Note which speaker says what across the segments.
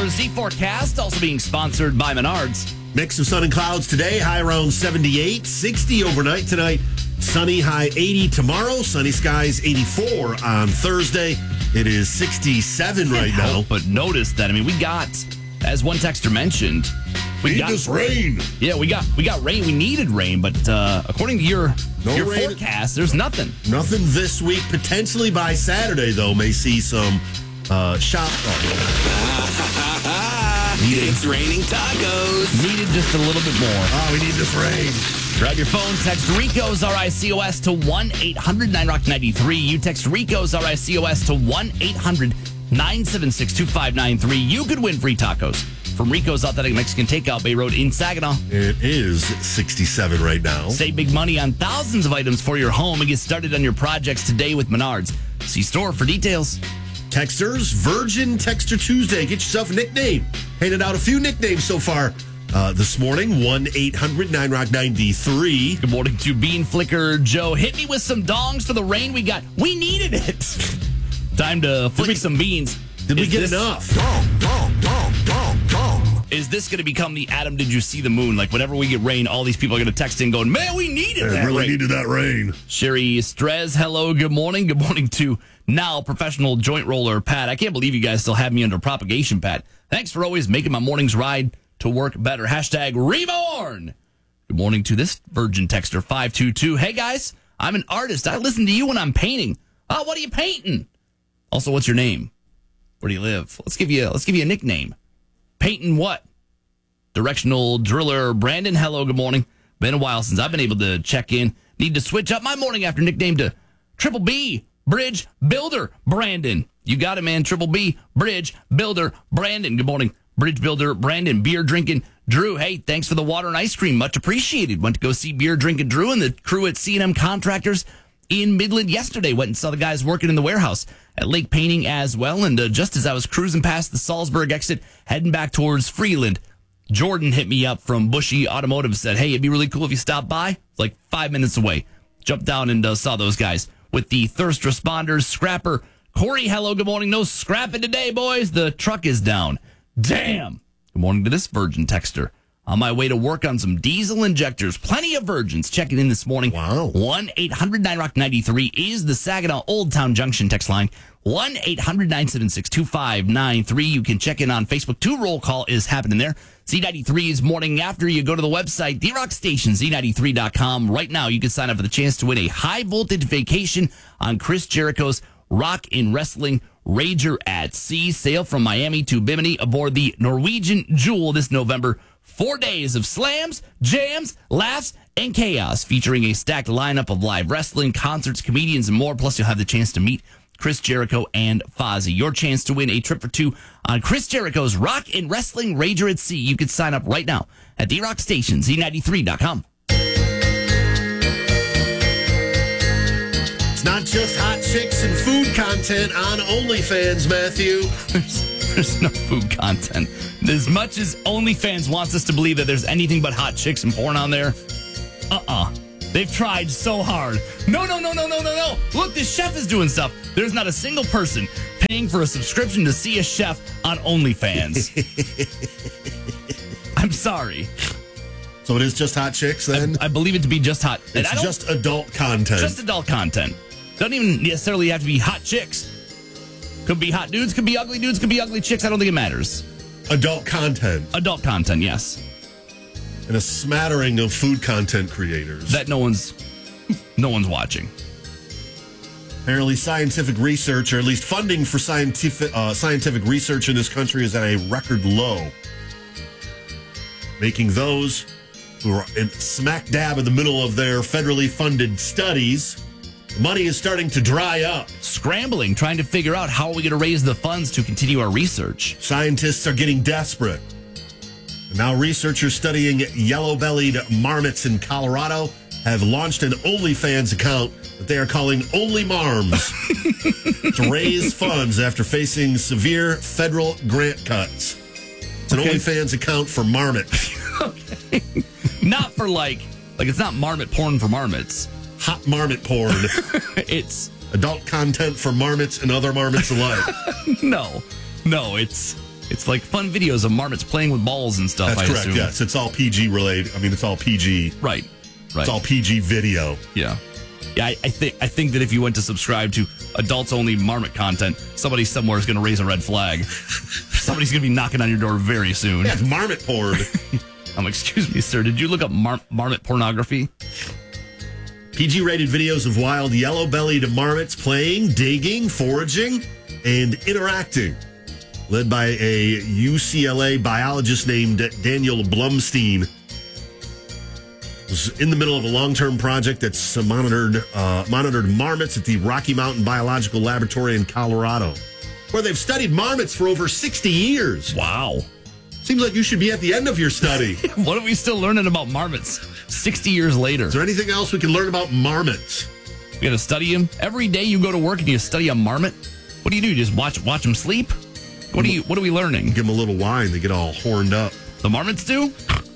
Speaker 1: Thursday forecast also being sponsored by Menards.
Speaker 2: Mix of sun and clouds today, high around 78, 60 overnight tonight. Sunny, high 80 tomorrow. Sunny skies, 84 on Thursday. It is 67 right now.
Speaker 1: But notice that, we got, as one texter mentioned, we got
Speaker 2: this rain.
Speaker 1: Yeah, we got rain. We needed rain, but according to your forecast, there's nothing.
Speaker 2: Nothing this week. Potentially by Saturday, though, may see some shop.
Speaker 3: It's raining tacos.
Speaker 1: Needed just a little bit more.
Speaker 2: Oh, we need this rain.
Speaker 1: Grab your phone, text RICO's RICOS to 1-800-9ROCK-93. You text RICO's RICOS to 1-800-976-2593. You could win free tacos from Rico's Authentic Mexican Takeout, Bay Road in Saginaw.
Speaker 2: It is 67 right now.
Speaker 1: Save big money on thousands of items for your home and get started on your projects today with Menards. See store for details.
Speaker 2: Texters, Virgin Texter Tuesday. Get yourself a nickname. Handed out a few nicknames so far this morning. 1-800-9ROCK-93.
Speaker 1: Good morning to Bean Flicker Joe. Hit me with some dongs for the rain we got. We needed it. Time to flick some beans.
Speaker 2: Did we get enough?
Speaker 1: Is this going to become the Adam, did you see the moon? Like, whenever we get rain, all these people are going to text in going, man, we needed that
Speaker 2: really
Speaker 1: rain.
Speaker 2: needed that rain.
Speaker 1: Sherry Strez, hello, good morning. Good morning to now professional joint roller Pat. I can't believe you guys still have me under propagation, Pat. Thanks for always making my morning's ride to work better. Hashtag reborn. Good morning to this Virgin Texter 522. Hey, guys, I'm an artist. I listen to you when I'm painting. Oh, what are you painting? Also, what's your name? Where do you live? Let's give you a nickname. Painting what? Directional driller Brandon. Hello, good morning. Been a while since I've been able to check in. Need to switch up my morning after nickname to Triple B Bridge Builder Brandon. You got it, man. Triple B Bridge Builder Brandon. Good morning, Bridge Builder Brandon. Beer drinking Drew. Hey, thanks for the water and ice cream. Much appreciated. Went to go see Beer drinking Drew and the crew at C&M Contractors in Midland yesterday. Went and saw the guys working in the warehouse at Lake Painting as well. And just as I was cruising past the Salzburg exit, heading back towards Freeland, Jordan hit me up from Bushy Automotive, said, hey, it'd be really cool if you stopped by. It's like 5 minutes away. Jumped down and saw those guys with the thirst responders. Scrapper Corey, hello, good morning. No scrapping today, boys. The truck is down. Damn. Good morning to this Virgin Texter. On my way to work on some diesel injectors. Plenty of Virgins checking in this morning.
Speaker 2: Wow.
Speaker 1: 1-800-9ROCK-93 is the Saginaw Old Town Junction text line. 1-800-976-2593. You can check in on Facebook. 2 roll call is happening there. Z93's morning after. You go to the website, D-Rock Station, Z93.com. Right now, you can sign up for the chance to win a high-voltage vacation on Chris Jericho's Rock in Wrestling Rager at Sea. Sail from Miami to Bimini aboard the Norwegian Jewel this November. 4 days of slams, jams, laughs, and chaos, featuring a stacked lineup of live wrestling, concerts, comedians, and more. Plus, you'll have the chance to meet Chris Jericho and Fozzy. Your chance to win a trip for 2 on Chris Jericho's Rock in Wrestling Rager at Sea. You can sign up right now at D-Rock Station, Z93.com.
Speaker 2: It's not just hot chicks and food content on OnlyFans, Matthew.
Speaker 1: There's no food content. As much as OnlyFans wants us to believe that there's anything but hot chicks and porn on there, they've tried so hard. No. Look, this chef is doing stuff. There's not a single person paying for a subscription to see a chef on OnlyFans. I'm sorry.
Speaker 2: So it is just hot chicks then?
Speaker 1: I believe it to be just hot.
Speaker 2: It's just adult content.
Speaker 1: Just adult content. Doesn't even necessarily have to be hot chicks. Could be hot dudes, could be ugly dudes, could be ugly chicks. I don't think it matters.
Speaker 2: Adult content.
Speaker 1: Adult content, yes.
Speaker 2: And a smattering of food content creators.
Speaker 1: That no one's watching.
Speaker 2: Apparently scientific research, or at least funding for scientific research in this country, is at a record low. Making those who are smack dab in the middle of their federally funded studies, money is starting to dry up.
Speaker 1: Scrambling, trying to figure out how are we going to raise the funds to continue our research.
Speaker 2: Scientists are getting desperate. And now researchers studying yellow-bellied marmots in Colorado have launched an OnlyFans account that they are calling Only Marms to raise funds after facing severe federal grant cuts. It's an OnlyFans account for marmots.
Speaker 1: Okay. Not for like it's not marmot porn for marmots.
Speaker 2: Hot marmot porn.
Speaker 1: It's
Speaker 2: adult content for marmots and other marmots alike.
Speaker 1: No, it's It's like fun videos of marmots playing with balls and stuff.
Speaker 2: That's
Speaker 1: I
Speaker 2: correct.
Speaker 1: assume.
Speaker 2: Yes, it's all PG related. I mean, it's all PG.
Speaker 1: Right.
Speaker 2: It's all PG video.
Speaker 1: Yeah. Yeah, I think that if you went to subscribe to adults only marmot content, somebody somewhere is going to raise a red flag. Somebody's going to be knocking on your door very soon.
Speaker 2: Yeah, it's marmot porn.
Speaker 1: Excuse me, sir. Did you look up marmot pornography?
Speaker 2: PG rated videos of wild yellow bellied marmots playing, digging, foraging, and interacting. Led by a UCLA biologist named Daniel Blumstein. Was in the middle of a long-term project that's monitored marmots at the Rocky Mountain Biological Laboratory in Colorado, where they've studied marmots for over 60 years.
Speaker 1: Wow.
Speaker 2: Seems like you should be at the end of your study.
Speaker 1: What are we still learning about marmots 60 years later?
Speaker 2: Is there anything else we can learn about marmots?
Speaker 1: You got to study them? Every day you go to work and you study a marmot? What do you do? Just watch them sleep? What are we learning?
Speaker 2: Give them a little wine, they get all horned up.
Speaker 1: The marmots do?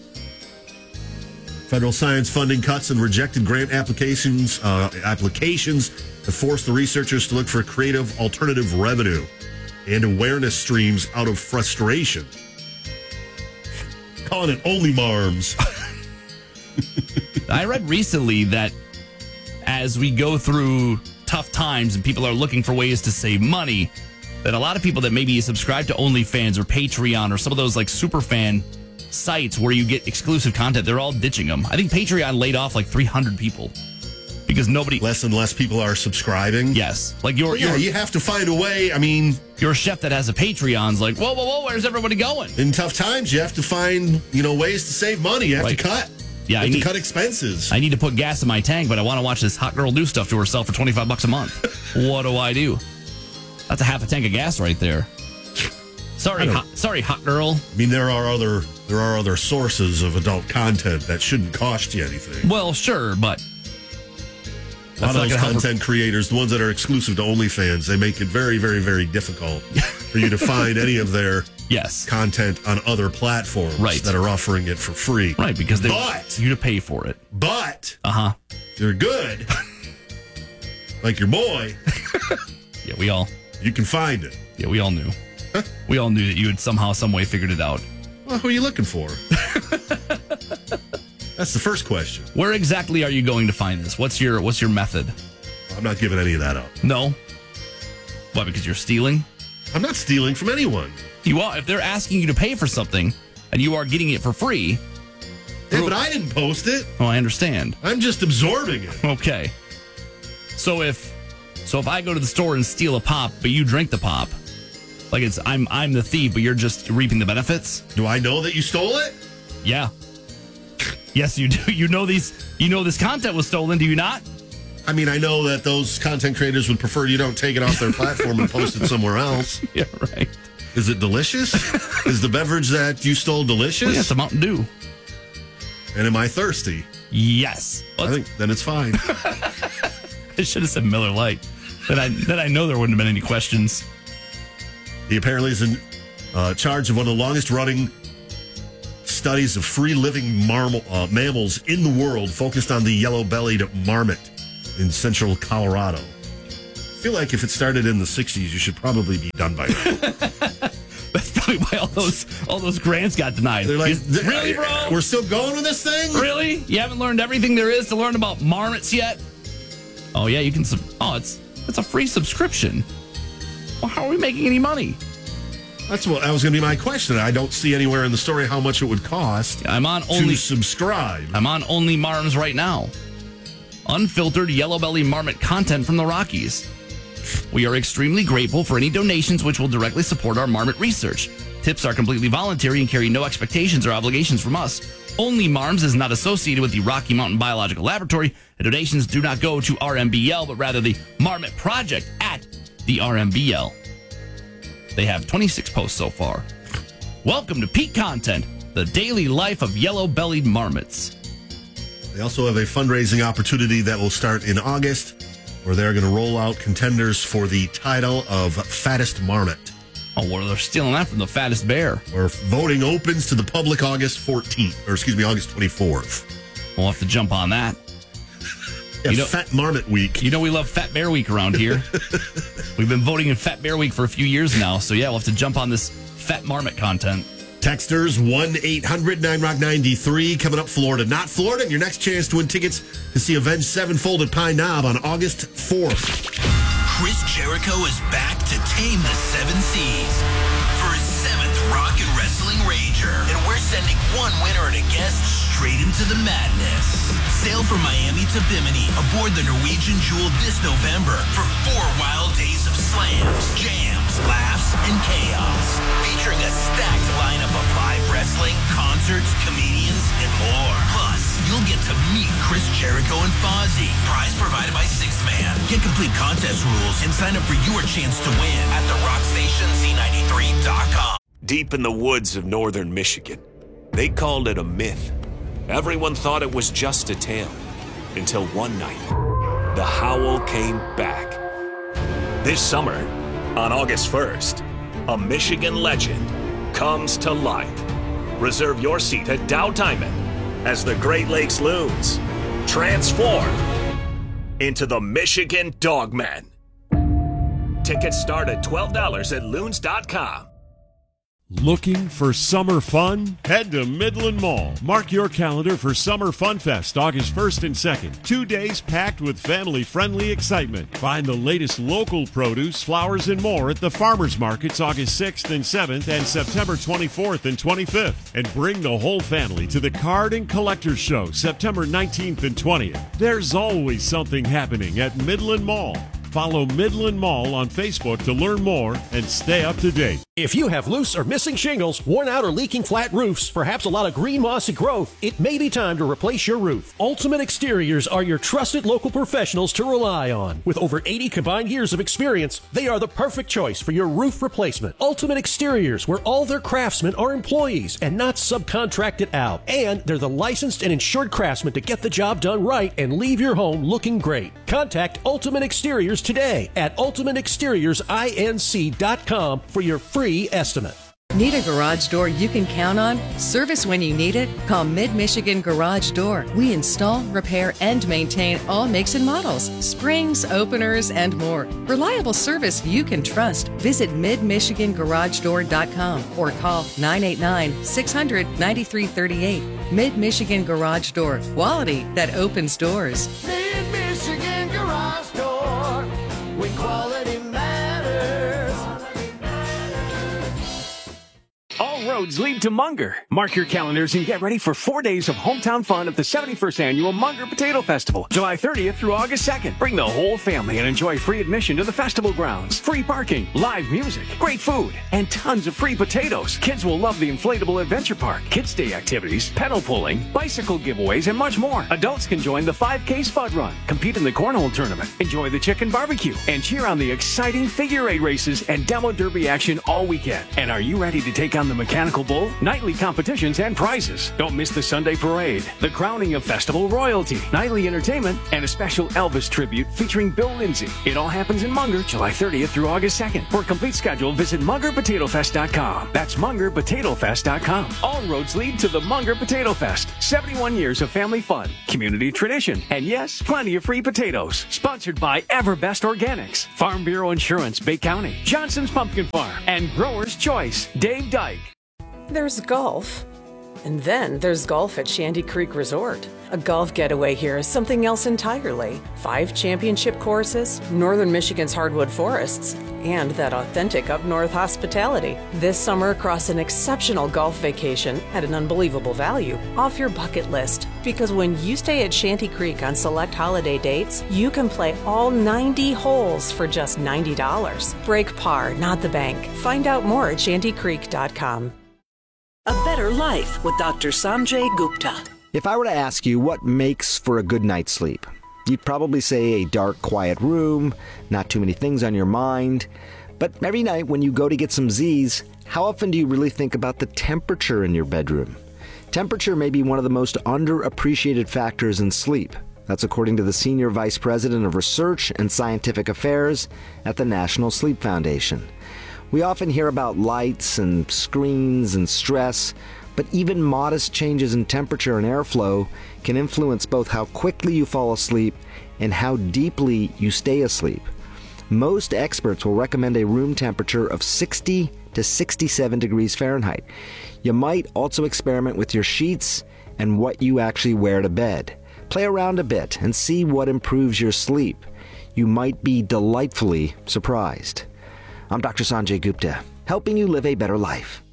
Speaker 2: Federal science funding cuts and rejected grant applications have forced the researchers to look for creative alternative revenue and awareness streams out of frustration. Calling it only marms.
Speaker 1: I read recently that as we go through tough times and people are looking for ways to save money, that a lot of people that maybe subscribe to OnlyFans or Patreon or some of those like super fan sites where you get exclusive content, they're all ditching them. I think Patreon laid off like 300 people because less
Speaker 2: and less people are subscribing.
Speaker 1: Yes, like
Speaker 2: you have to find a way. I mean,
Speaker 1: your chef that has a Patreon's like, whoa, where's everybody going?
Speaker 2: In tough times, you have to find ways to save money. You have to cut.
Speaker 1: Yeah,
Speaker 2: you have to cut expenses.
Speaker 1: I need to put gas in my tank, but I want to watch this hot girl do stuff to herself for $25 a month. What do I do? That's a half a tank of gas right there. Sorry, hot girl.
Speaker 2: I mean, there are other sources of adult content that shouldn't cost you anything.
Speaker 1: Well, sure, but
Speaker 2: a lot of those content creators, the ones that are exclusive to OnlyFans, they make it very, very, very difficult for you to find any of their content on other platforms that are offering it for free.
Speaker 1: Right, because they want you to pay for it.
Speaker 2: But if you're good, like your boy,
Speaker 1: you
Speaker 2: can find it.
Speaker 1: Yeah, we all knew. We all knew that you had somehow, some way figured it out.
Speaker 2: Well, who are you looking for? That's the first question.
Speaker 1: Where exactly are you going to find this? What's your method?
Speaker 2: I'm not giving any of that up.
Speaker 1: No. Why? Because you're stealing?
Speaker 2: I'm not stealing from anyone.
Speaker 1: You are. If they're asking you to pay for something and you are getting it for free.
Speaker 2: Yeah, but I didn't post it.
Speaker 1: Oh, I understand.
Speaker 2: I'm just absorbing it.
Speaker 1: Okay. So if I go to the store and steal a pop, but you drink the pop, like I'm the thief, but you're just reaping the benefits.
Speaker 2: Do I know that you stole it?
Speaker 1: Yeah. Yes, you do. You know this content was stolen, do you not?
Speaker 2: I mean, I know that those content creators would prefer you don't take it off their platform and post it somewhere else.
Speaker 1: Yeah, right.
Speaker 2: Is it delicious? Is the beverage that you stole delicious?
Speaker 1: Well, yeah, it's a Mountain Dew.
Speaker 2: And am I thirsty?
Speaker 1: Yes.
Speaker 2: I think then it's fine.
Speaker 1: I should have said Miller Lite. Then I know there wouldn't have been any questions.
Speaker 2: He apparently is in charge of one of the longest-running studies of free-living mammals in the world, focused on the yellow-bellied marmot in central Colorado. I feel like if it started in the 60s, you should probably be done by now.
Speaker 1: That's probably why all those grants got denied.
Speaker 2: They're like,
Speaker 1: really, bro?
Speaker 2: We're still going with this thing?
Speaker 1: Really? You haven't learned everything there is to learn about marmots yet? Oh, yeah, you can... it's a free subscription. Well, how are we making any money?
Speaker 2: That was going to be my question. I don't see anywhere in the story how much it would cost to subscribe.
Speaker 1: I'm on Only Marms right now. Unfiltered yellow belly marmot content from the Rockies. We are extremely grateful for any donations which will directly support our marmot research. Tips are completely voluntary and carry no expectations or obligations from us. Only Marms is not associated with the Rocky Mountain Biological Laboratory. The donations do not go to RMBL, but rather the Marmot Project at the RMBL. They have 26 posts so far. Welcome to Peak Content, the daily life of yellow-bellied marmots.
Speaker 2: They also have a fundraising opportunity that will start in August, where they're going to roll out contenders for the title of Fattest Marmot.
Speaker 1: Oh, well, they're stealing that from the Fattest Bear.
Speaker 2: Where voting opens to the public August 24th.
Speaker 1: We'll have to jump on that.
Speaker 2: Yeah, Fat Marmot Week.
Speaker 1: You know we love Fat Bear Week around here. We've been voting in Fat Bear Week for a few years now, so yeah, we'll have to jump on this fat marmot content.
Speaker 2: Texters 1-800-9ROCK-93 coming up Florida. Not Florida, and your next chance to win tickets to see Avenged Sevenfold at Pine Knob on August 4th.
Speaker 3: Chris Jericho is back to tame the 7 seas for his 7th Rock and Wrestling Rager. And we're sending one winner and a guest straight into the madness. Sail from Miami to Bimini aboard the Norwegian Jewel this November for 4 wild days of slams, jams, laughs, and chaos. Featuring a stacked lineup of live wrestling, concerts, comedians, and more. Plus, you'll get to meet Chris Jericho and Fozzy. Prize provided by Sixth Man. Get complete contest rules and sign up for your chance to win at therockstationz93.com.
Speaker 4: Deep in the woods of northern Michigan, they called it a myth. Everyone thought it was just a tale. Until one night, the howl came back. This summer, on August 1st, a Michigan legend comes to life. Reserve your seat at Dow Diamond as the Great Lakes Loons transform into the Michigan Dogmen. Tickets start at $12 at loons.com.
Speaker 5: Looking for summer fun? Head to Midland Mall. Mark your calendar for Summer Fun Fest, August 1st and 2nd. 2 days packed with family-friendly excitement. Find the latest local produce, flowers, and more at the Farmers Markets August 6th and 7th and September 24th and 25th. And bring the whole family to the Card and Collectors Show September 19th and 20th. There's always something happening at Midland Mall. Follow Midland Mall on Facebook to learn more and stay up to date.
Speaker 6: If you have loose or missing shingles, worn out or leaking flat roofs, perhaps a lot of green mossy growth, it may be time to replace your roof. Ultimate Exteriors are your trusted local professionals to rely on. With over 80 combined years of experience, they are the perfect choice for your roof replacement. Ultimate Exteriors, where all their craftsmen are employees and not subcontracted out. And they're the licensed and insured craftsmen to get the job done right and leave your home looking great. Contact Ultimate Exteriors today at ultimateexteriorsINC.com for your free estimate.
Speaker 7: Need a garage door you can count on? Service when you need it? Call Mid-Michigan Garage Door. We install, repair, and maintain all makes and models, springs, openers, and more. Reliable service you can trust. Visit midmichigangaragedoor.com or call 989-600-9338. Mid-Michigan Garage Door. Quality that opens doors.
Speaker 8: Mid-Michigan Garage Door, when quality matters.
Speaker 9: All roads lead to Munger. Mark your calendars and get ready for 4 days of hometown fun at the 71st Annual Munger Potato Festival, July 30th through August 2nd. Bring the whole family and enjoy free admission to the festival grounds, free parking, live music, great food, and tons of free potatoes. Kids will love the inflatable adventure park, kids' day activities, pedal pulling, bicycle giveaways, and much more. Adults can join the 5K Spud Run, compete in the cornhole tournament, enjoy the chicken barbecue, and cheer on the exciting figure eight races and demo derby action all weekend. And are you ready to take on the mechanical bull? Nightly competitions and prizes. Don't miss the Sunday parade, the crowning of festival royalty, nightly entertainment, and a special Elvis tribute featuring Bill Lindsay. It all happens in Munger, July 30th through August 2nd. For a complete schedule, visit MungerPotatoFest.com. That's MungerPotatoFest.com. All roads lead to the Munger Potato Fest. 71 years of family fun, community tradition, and yes, plenty of free potatoes. Sponsored by Everbest Organics, Farm Bureau Insurance, Bay County, Johnson's Pumpkin Farm, and Grower's Choice, Dave Dyke.
Speaker 10: There's golf, and then there's golf at Shanty Creek Resort. A golf getaway here is something else entirely. 5 championship courses, northern Michigan's hardwood forests, and that authentic up-north hospitality. This summer, across an exceptional golf vacation at an unbelievable value, off your bucket list. Because when you stay at Shanty Creek on select holiday dates, you can play all 90 holes for just $90. Break par, not the bank. Find out more at shantycreek.com.
Speaker 11: A better life with Dr. Sanjay Gupta.
Speaker 12: If I were to ask you what makes for a good night's sleep, you'd probably say a dark, quiet room, not too many things on your mind. But every night when you go to get some Z's, how often do you really think about the temperature in your bedroom? Temperature may be one of the most underappreciated factors in sleep. That's according to the Senior Vice President of Research and Scientific Affairs at the National Sleep Foundation. We often hear about lights and screens and stress, but even modest changes in temperature and airflow can influence both how quickly you fall asleep and how deeply you stay asleep. Most experts will recommend a room temperature of 60 to 67 degrees Fahrenheit. You might also experiment with your sheets and what you actually wear to bed. Play around a bit and see what improves your sleep. You might be delightfully surprised. I'm Dr. Sanjay Gupta, helping you live a better life.